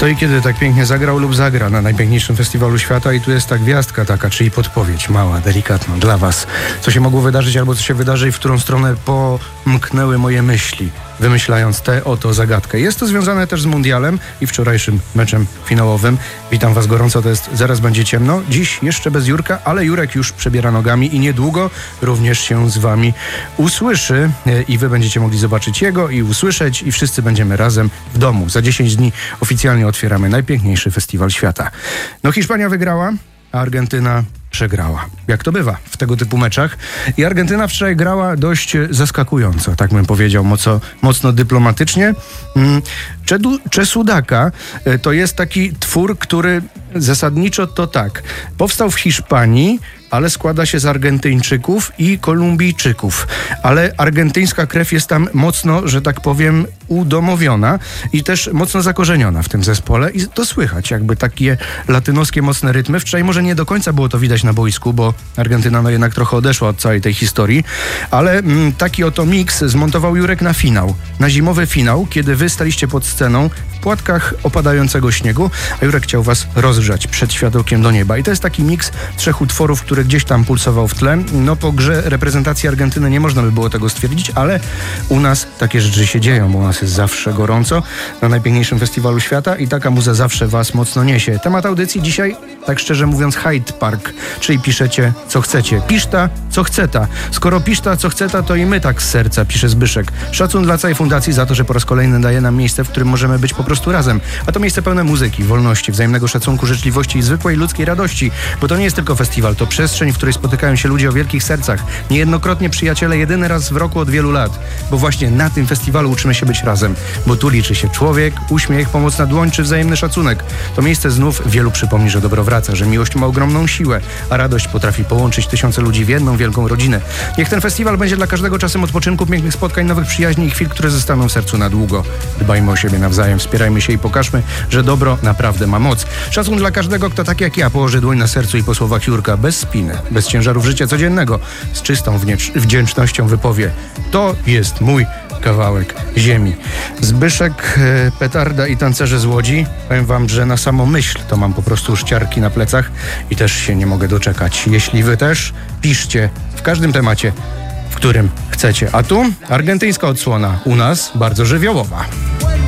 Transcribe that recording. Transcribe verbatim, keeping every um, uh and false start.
Kto i kiedy tak pięknie zagrał lub zagra na najpiękniejszym festiwalu świata i tu jest ta gwiazdka taka, czyli podpowiedź mała, delikatna dla was. Co się mogło wydarzyć albo co się wydarzy i w którą stronę pomknęły moje myśli, wymyślając tę oto zagadkę. Jest to związane też z mundialem i wczorajszym meczem finałowym. Witam was gorąco, to jest Zaraz będzie ciemno. Dziś jeszcze bez Jurka, ale Jurek już przebiera nogami i niedługo również się z wami usłyszy i wy będziecie mogli zobaczyć jego i usłyszeć i wszyscy będziemy razem w domu. Za dziesięć dni oficjalnie otwieramy najpiękniejszy festiwal świata. No Hiszpania wygrała, a Argentyna przegrała. Jak to bywa w tego typu meczach. I Argentyna wczoraj grała dość zaskakująco, tak bym powiedział, mocno, mocno dyplomatycznie. Czedu, Czesudaka to jest taki twór, który zasadniczo to tak, powstał w Hiszpanii, ale składa się z Argentyńczyków i Kolumbijczyków. Ale argentyńska krew jest tam mocno, że tak powiem, udomowiona i też mocno zakorzeniona w tym zespole. I to słychać, jakby takie latynoskie mocne rytmy. Wczoraj może nie do końca było to widać na boisku, bo Argentyna no jednak trochę odeszła od całej tej historii, ale mm, taki oto miks zmontował Jurek na finał, na zimowy finał, kiedy wy staliście pod sceną w płatkach opadającego śniegu, a Jurek chciał was rozgrzać przed światełkiem do nieba. I to jest taki miks trzech utworów, który gdzieś tam pulsował w tle. No po grze reprezentacji Argentyny nie można by było tego stwierdzić, ale u nas takie rzeczy się dzieją, bo u nas jest zawsze gorąco na najpiękniejszym festiwalu świata i taka muza zawsze was mocno niesie. Temat audycji dzisiaj, tak szczerze mówiąc, Hyde Park, czyli piszecie co chcecie. Piszta, co chceta. Skoro piszta, co chceta, to i my tak z serca, pisze Zbyszek. Szacun dla całej fundacji za to, że po raz kolejny daje nam miejsce, w którym możemy być po prostu razem. A to miejsce pełne muzyki, wolności, wzajemnego szacunku, życzliwości i zwykłej ludzkiej radości. Bo to nie jest tylko festiwal, to przestrzeń, w której spotykają się ludzie o wielkich sercach. Niejednokrotnie przyjaciele jedyny raz w roku od wielu lat. Bo właśnie na tym festiwalu uczymy się być razem. Bo tu liczy się człowiek, uśmiech, pomoc na dłoń czy wzajemny szacunek. To miejsce znów wielu przypomni, że dobro wraca, że miłość ma ogromną siłę, a radość potrafi połączyć tysiące ludzi w jedną wielką rodzinę. Niech ten festiwal będzie dla każdego czasem odpoczynku, pięknych spotkań, nowych przyjaźni i chwil, które zostaną w sercu na długo. Dbajmy o siebie nawzajem, wspierajmy się i pokażmy, że dobro naprawdę ma moc. Szacun dla każdego, kto tak jak ja położy dłoń na sercu i po słowach Jurka bez spiny, bez ciężarów życia codziennego, z czystą wdzięcznością wypowie: to jest mój kawałek ziemi. Zbyszek, petarda i tancerze z Łodzi. Powiem wam, że na samą myśl to mam po prostu już ciarki na plecach i też się nie mogę doczekać. Jeśli wy też, piszcie w każdym temacie, w którym chcecie. A tu argentyńska odsłona, u nas bardzo żywiołowa.